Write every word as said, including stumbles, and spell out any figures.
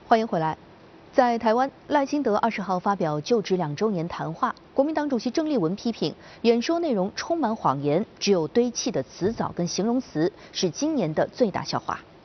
欢迎回来。在台湾，赖清德二十号发表就职两周年谈话，国民党主席郑丽文批评演说内容充满谎言，只有堆砌的词藻跟形容词，是今年的最大笑话。